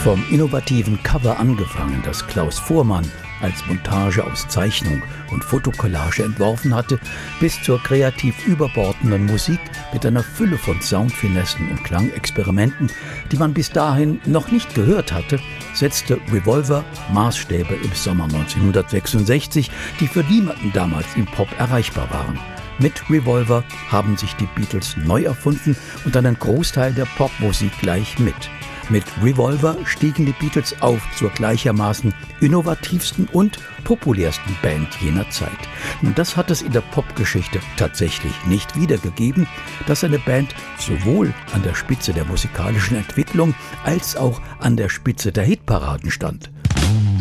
Vom innovativen Cover angefangen, das Klaus Voormann als Montage aus Zeichnung und Fotokollage entworfen hatte, bis zur kreativ überbordenden Musik mit einer Fülle von Soundfinessen und Klangexperimenten, die man bis dahin noch nicht gehört hatte, setzte Revolver Maßstäbe im Sommer 1966, die für niemanden damals im Pop erreichbar waren. Mit Revolver haben sich die Beatles neu erfunden und einen Großteil der Popmusik gleich mit. Mit Revolver stiegen die Beatles auf zur gleichermaßen innovativsten und populärsten Band jener Zeit. Und das hat es in der Popgeschichte tatsächlich nicht wiedergegeben, dass eine Band sowohl an der Spitze der musikalischen Entwicklung als auch an der Spitze der Hitparaden stand.